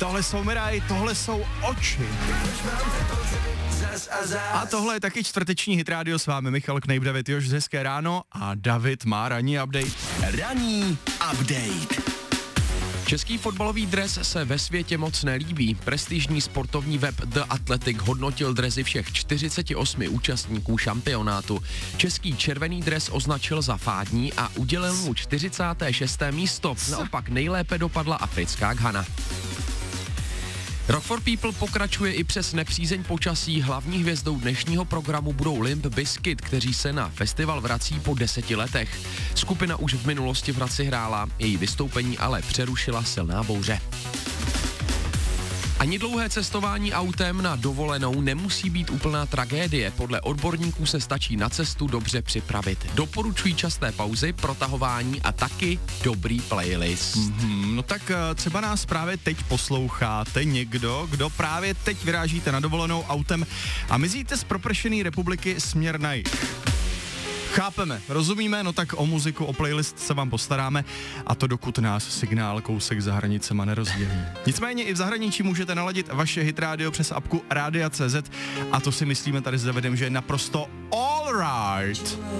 tohle jsou Mirai, tohle jsou Oči. A tohle je taky čtvrteční Hit Radio, s vámi Michal Knejp, David Još, hezké ráno a David má ranní update. Ranní update. Český fotbalový dres se ve světě moc nelíbí. Prestižní sportovní web The Athletic hodnotil dresy všech 48 účastníků šampionátu. Český červený dres označil za fádní a udělil mu 46. místo. Naopak nejlépe dopadla africká Ghana. Rock for People pokračuje i přes nepřízeň počasí. Hlavní hvězdou dnešního programu budou Limp Bizkit, kteří se na festival vrací po 10 letech. Skupina už v minulosti v Hradci hrála, její vystoupení ale přerušila silná bouře. Ani dlouhé cestování autem na dovolenou nemusí být úplná tragédie. Podle odborníků se stačí na cestu dobře připravit. Doporučují časté pauzy, protahování a taky dobrý playlist. No tak třeba nás právě teď posloucháte někdo, kdo právě teď vyrážíte na dovolenou autem a mizíte z propršený republiky směr na jih. Chápeme, rozumíme, no tak o muziku, o playlist se vám postaráme a to dokud nás signál kousek za hranicema nerozdělí. Nicméně i v zahraničí můžete naladit vaše Hit Radio přes apku Radia.cz a to si myslíme tady s Davidem, že je naprosto all right.